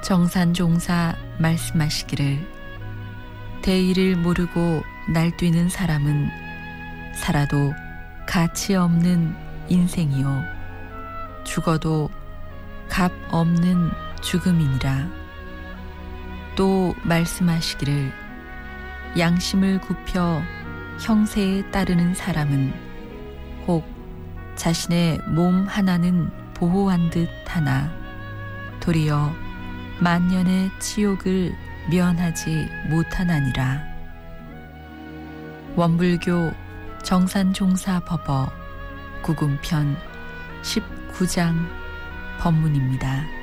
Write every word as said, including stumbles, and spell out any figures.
정산종사 말씀하시기를 대의를 모르고 날뛰는 사람은 살아도 가치 없는 인생이요 죽어도 값 없는 죽음이니라. 또 말씀하시기를 양심을 굽혀 형세에 따르는 사람은 혹 자신의 몸 하나는 보호한 듯 하나 도리어 만년의 치욕을 면하지 못하나니라. 원불교 정산종사법어 구금편 십구 장 법문입니다.